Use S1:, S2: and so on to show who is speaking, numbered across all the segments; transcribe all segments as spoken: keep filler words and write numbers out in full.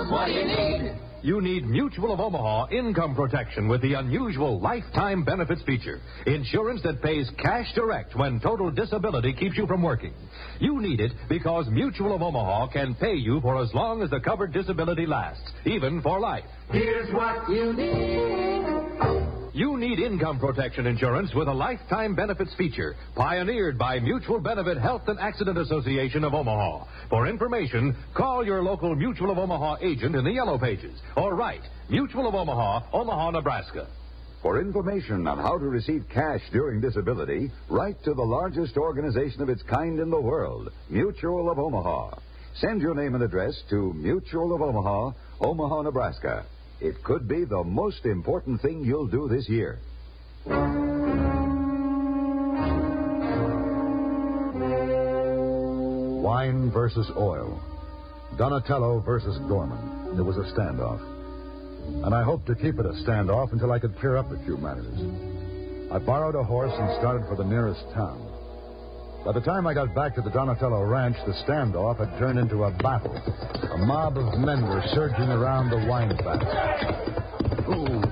S1: What do you need?
S2: You need Mutual of Omaha income protection with the unusual lifetime benefits feature. Insurance that pays cash direct when total disability keeps you from working. You need it because Mutual of Omaha can pay you for as long as the covered disability lasts, even for life.
S1: Here's what you need.
S2: You need income protection insurance with a lifetime benefits feature, pioneered by Mutual Benefit Health and Accident Association of Omaha. For information, call your local Mutual of Omaha agent in the Yellow Pages, or write Mutual of Omaha, Omaha, Nebraska.
S3: For information on how to receive cash during disability, write to the largest organization of its kind in the world, Mutual of Omaha. Send your name and address to Mutual of Omaha, Omaha, Nebraska. It could be the most important thing you'll do this year.
S4: Wine versus oil. Donatello versus Gorman. It was a standoff. And I hoped to keep it a standoff until I could clear up a few matters. I borrowed a horse and started for the nearest town. By the time I got back to the Donatello ranch, the standoff had turned into a battle. A mob of men were surging around the wine vat. Ooh.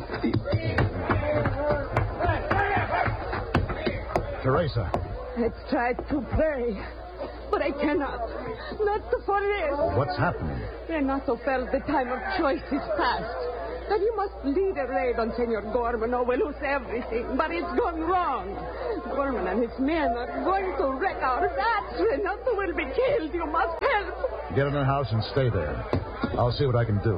S4: Teresa.
S5: I've tried to pray, but I cannot. Not for this.
S4: What's happening?
S5: Renato felt the time of choice is past. That you must lead a raid on Senor Gorman or we'll lose everything. But it's gone wrong. Gorman and his men are going to wreck our vats. Renato will be killed. You must help.
S4: Get in the house and stay there. I'll see what I can do.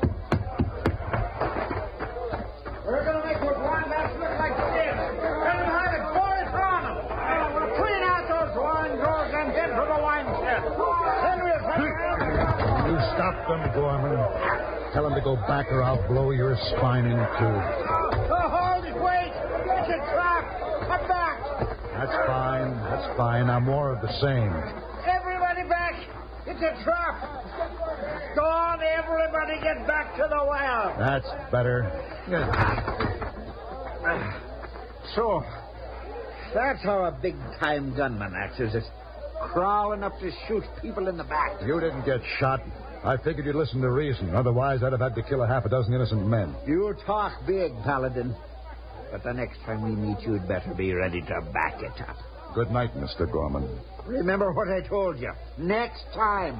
S6: We're going to make those wine vats look like this. Let them have it for us on them. We'll clean out those wine drawers and head for the wine shed. Then we'll take out...
S4: You stop them, Gorman. Tell them to go back or I'll blow your spine in two.
S6: Oh, hold it, wait. It's a trap. Come back.
S4: That's fine. That's fine. Now more of the same.
S6: Everybody back. It's a trap. Go on, everybody get back to the well.
S4: That's better.
S6: So, that's how a big-time gunman acts, is it? Crawling up to shoot people in the back.
S4: You didn't get shot. I figured you'd listen to reason. Otherwise, I'd have had to kill a half a dozen innocent men.
S6: You talk big, Paladin. But the next time we meet, you'd better be ready to back it up.
S4: Good night, Mister Gorman.
S6: Remember what I told you. Next time.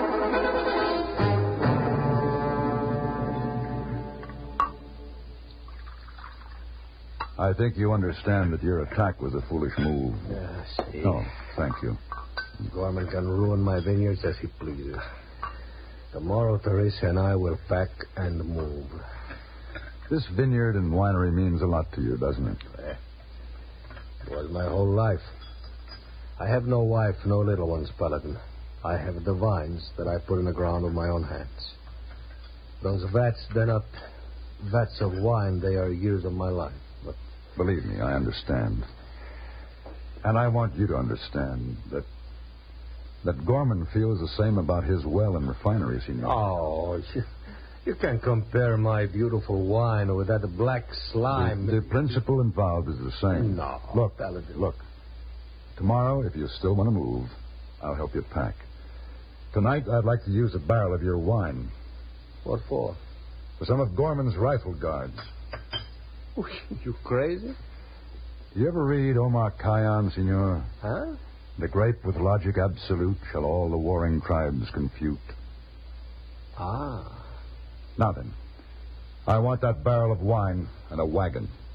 S4: I think you understand that your attack was a foolish move.
S7: Yes.
S4: Oh, thank you.
S7: Gorman can ruin my vineyards as he pleases. Tomorrow, Teresa and I will pack and move.
S4: This vineyard and winery means a lot to you, doesn't it?
S7: It was my whole life. I have no wife, no little ones, Paladin. I have the vines that I put in the ground with my own hands. Those vats, they're not vats of wine. They are years of my life. But
S4: believe me, I understand. And I want you to understand that that Gorman feels the same about his well and refineries he knows.
S7: Oh, you, you can't compare my beautiful wine with that black slime.
S4: The, the principle involved is the same.
S7: No.
S4: Look, look. Tomorrow, if you still want to move, I'll help you pack. Tonight, I'd like to use a barrel of your wine.
S7: What for?
S4: For some of Gorman's rifle guards.
S7: You crazy?
S4: Do you ever read Omar Khayyam, senor?
S7: Huh?
S4: The grape with logic absolute shall all the warring tribes confute.
S7: Ah.
S4: Now then, I want that barrel of wine and a wagon.